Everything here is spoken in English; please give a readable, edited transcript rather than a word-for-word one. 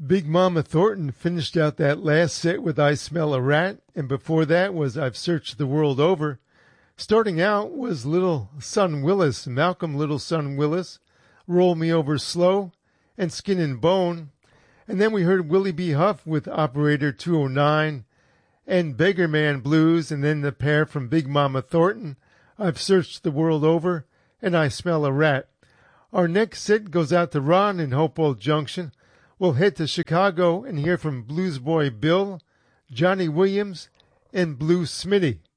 Big Mama Thornton finished out that last set with I Smell a Rat, and before that was I've Searched the World Over. Starting out was Little Son Willis, Malcolm Little Son Willis, Roll Me Over Slow, and Skin and Bone. And then we heard Willie B. Huff with Operator 209 and Beggar Man Blues, and then the pair from Big Mama Thornton, I've Searched the World Over, and I Smell a Rat. Our next set goes out to Ron in Hopewell Junction. We'll head to Chicago and hear from Blues Boy Bill, Johnny Williams, and Blue Smitty.